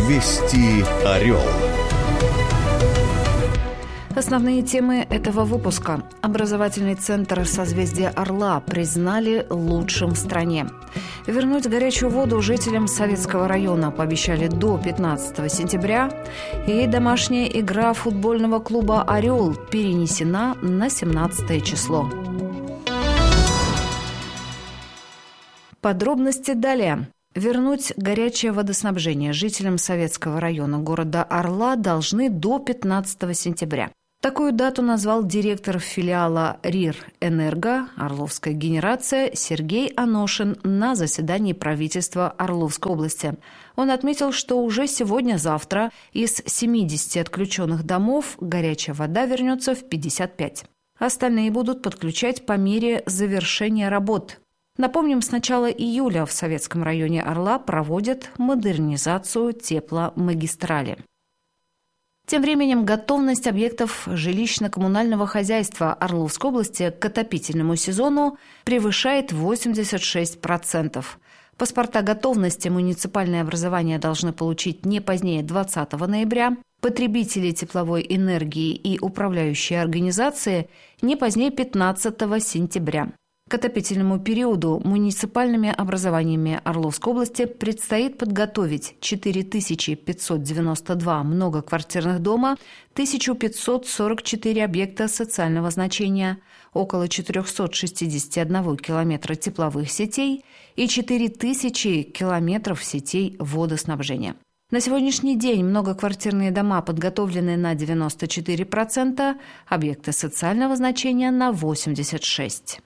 Вести Орел. Основные темы этого выпуска. Образовательный центр «Созвездие Орла» признали лучшим в стране. Вернуть горячую воду жителям Советского района пообещали до 15 сентября. И домашняя игра футбольного клуба «Орел» перенесена на 17 число. Подробности далее. Вернуть горячее водоснабжение жителям Советского района города Орла должны до 15 сентября. Такую дату назвал директор филиала РИР «Энерго» «Орловская генерация» Сергей Аношин на заседании правительства Орловской области. Он отметил, что уже сегодня-завтра из 70 отключенных домов горячая вода вернется в 55. Остальные будут подключать по мере завершения работ. Напомним, с начала июля в Советском районе Орла проводят модернизацию тепломагистрали. Тем временем готовность объектов жилищно-коммунального хозяйства Орловской области к отопительному сезону превышает 86%. Паспорта готовности муниципальные образования должны получить не позднее 20 ноября, потребители тепловой энергии и управляющие организации не позднее 15 сентября. К отопительному периоду муниципальными образованиями Орловской области предстоит подготовить 4592 многоквартирных дома, 1544 объекта социального значения, около 461 километра тепловых сетей и 4000 километров сетей водоснабжения. На сегодняшний день многоквартирные дома подготовлены на 94%, объекты социального значения на 86%.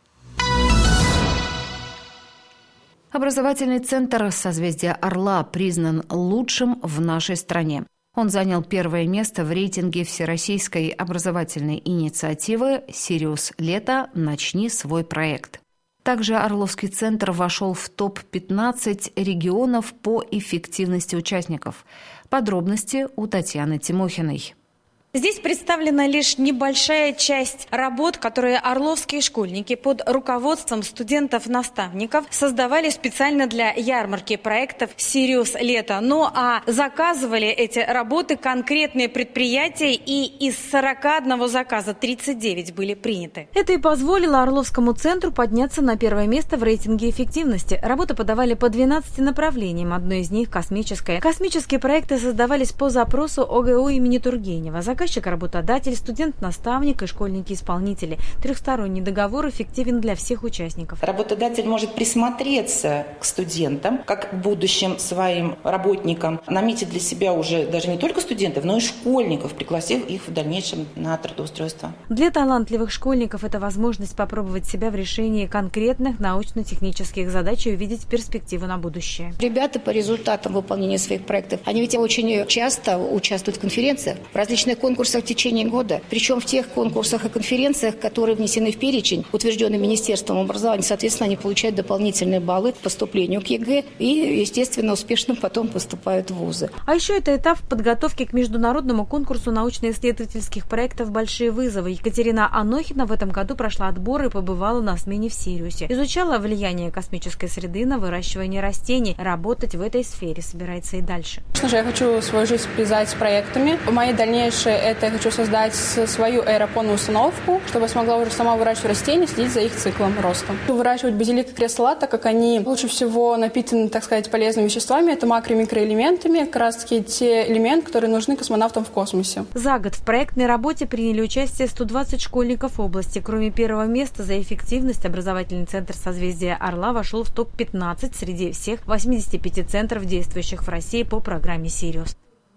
Образовательный центр «Созвездие Орла» признан лучшим в нашей стране. Он занял первое место в рейтинге всероссийской образовательной инициативы «Сириус. Лето. Начни свой проект». Также Орловский центр вошел в топ-15 регионов по эффективности участников. Подробности у Татьяны Тимохиной. Здесь представлена лишь небольшая часть работ, которые орловские школьники под руководством студентов-наставников создавали специально для ярмарки проектов «Сириус. Лето». Ну а заказывали эти работы конкретные предприятия, и из 41 заказа 39 были приняты. Это и позволило Орловскому центру подняться на первое место в рейтинге эффективности. Работы подавали по 12 направлениям, одно из них – космическое. Космические проекты создавались по запросу ОГУ имени Тургенева. Заказчик – работодатель, студент-наставник и школьники-исполнители. Трехсторонний договор эффективен для всех участников. Работодатель может присмотреться к студентам, как к будущим своим работникам, наметить для себя уже даже не только студентов, но и школьников, пригласив их в дальнейшем на трудоустройство. Для талантливых школьников это возможность попробовать себя в решении конкретных научно-технических задач и увидеть перспективу на будущее. Ребята по результатам выполнения своих проектов, они ведь очень часто участвуют в конференциях, в различных конкурсах в течение года. Причем в тех конкурсах и конференциях, которые внесены в перечень, утвержденный Министерством образования, соответственно, они получают дополнительные баллы к поступлению к ЕГЭ и, естественно, успешно потом поступают в вузы. А еще это этап подготовки к международному конкурсу научно-исследовательских проектов «Большие вызовы». Екатерина Анохина в этом году прошла отбор и побывала на смене в Сириусе. Изучала влияние космической среды на выращивание растений. Работать в этой сфере собирается и дальше. Конечно же, я хочу свою жизнь связать с проектами. Мои дальнейшие это я хочу создать свою аэропонную установку, чтобы я смогла уже сама выращивать растения, следить за их циклом роста. Выращивать базилик и крестола, так как они лучше всего напитаны, так сказать, полезными веществами, это макро- и микроэлементами, как раз таки те элементы, которые нужны космонавтам в космосе. За год в проектной работе приняли участие 120 школьников области. Кроме первого места за эффективность, образовательный центр «Созвездие Орла» вошел в топ-15 среди всех 85 центров, действующих в России по программе «Сириус».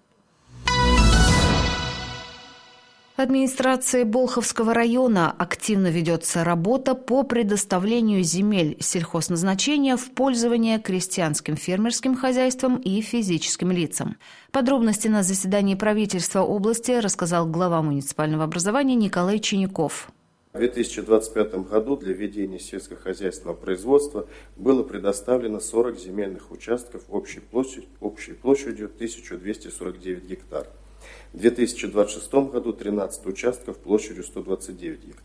В администрации Болховского района активно ведется работа по предоставлению земель сельхозназначения в пользование крестьянским фермерским хозяйствам и физическим лицам. Подробности на заседании правительства области рассказал глава муниципального образования Николай Чиняков. В 2025 году для ведения сельскохозяйственного производства было предоставлено 40 земельных участков общей площадью 1249 гектар. В 2026 году 13 участков площадью 129 гектар.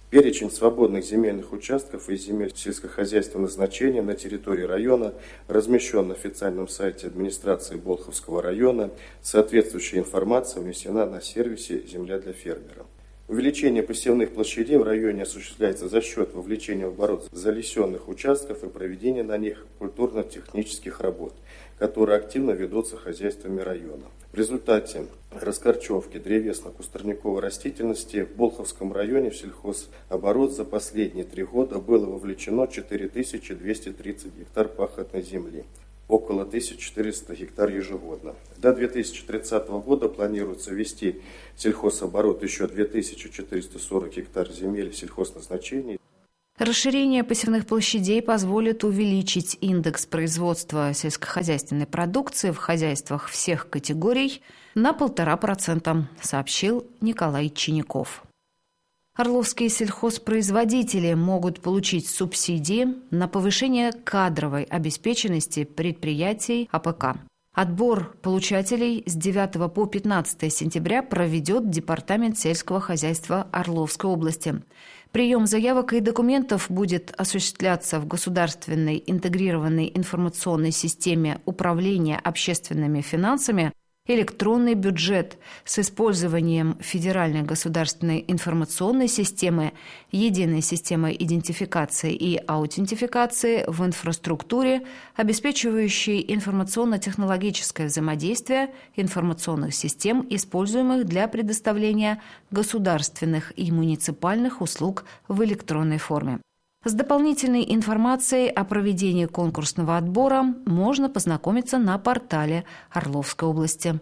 Перечень свободных земельных участков и земель сельскохозяйственного значения на территории района размещен на официальном сайте администрации Болховского района. Соответствующая информация внесена на сервисе «Земля для фермера». Увеличение посевных площадей в районе осуществляется за счет вовлечения в оборот залесенных участков и проведения на них культурно-технических работ, которые активно ведутся хозяйствами района. В результате раскорчевки древесно-кустарниковой растительности в Болховском районе в сельхозоборот за последние 3 года было вовлечено 4230 гектар пахотной земли, около 1400 гектар ежегодно. До 2030 года планируется ввести в сельхозоборот еще 2440 гектар земель сельхозназначений. Расширение посевных площадей позволит увеличить индекс производства сельскохозяйственной продукции в хозяйствах всех категорий на 1,5%, сообщил Николай Чиняков. Орловские сельхозпроизводители могут получить субсидии на повышение кадровой обеспеченности предприятий АПК. Отбор получателей с 9 по 15 сентября проведет Департамент сельского хозяйства Орловской области. Прием заявок и документов будет осуществляться в государственной интегрированной информационной системе управления общественными финансами «Электронный бюджет» с использованием федеральной государственной информационной системы, единой системы идентификации и аутентификации в инфраструктуре, обеспечивающей информационно-технологическое взаимодействие информационных систем, используемых для предоставления государственных и муниципальных услуг в электронной форме. С дополнительной информацией о проведении конкурсного отбора можно познакомиться на портале Орловской области.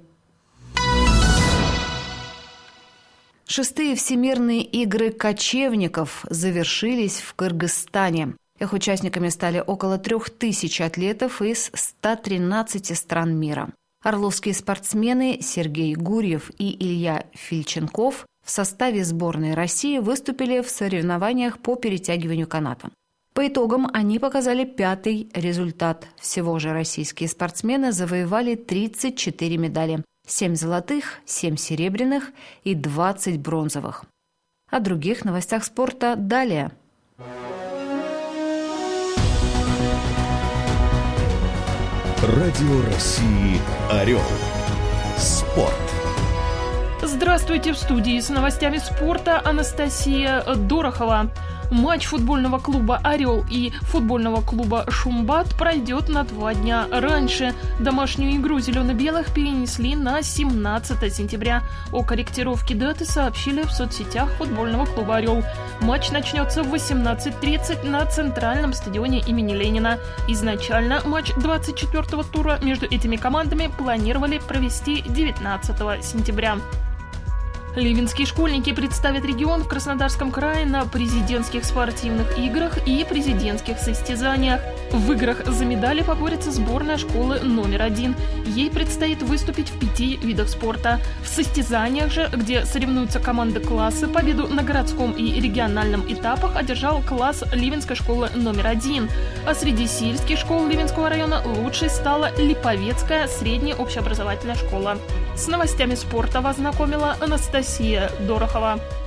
6-е всемирные игры кочевников завершились в Кыргызстане. Их участниками стали около 3000 атлетов из 113 стран мира. Орловские спортсмены Сергей Гурьев и Илья Фильченков в составе сборной России выступили в соревнованиях по перетягиванию каната. По итогам они показали 5-й результат. Всего же российские спортсмены завоевали 34 медали. 7 золотых, 7 серебряных и 20 бронзовых. О других новостях спорта далее. Радио России «Орел». Спорт. Здравствуйте, в студии с новостями спорта Анастасия Дорохова. Матч футбольного клуба «Орел» и футбольного клуба «Шумбат» пройдет на 2 дня раньше. Домашнюю игру зелено-белых перенесли на 17 сентября. О корректировке даты сообщили в соцсетях футбольного клуба «Орел». Матч начнется в 18:30 на центральном стадионе имени Ленина. Изначально матч 24-го тура между этими командами планировали провести 19 сентября. Ливенские школьники представят регион в Краснодарском крае на президентских спортивных играх и президентских состязаниях. В играх за медали поборется сборная школы номер 1. Ей предстоит выступить в 5 видах спорта. В состязаниях же, где соревнуются команды класса, победу на городском и региональном этапах одержал класс Ливенской школы номер 1. А среди сельских школ Ливенского района лучшей стала Липовецкая средняя общеобразовательная школа. С новостями спорта вас знакомила Анастасия Дорохова.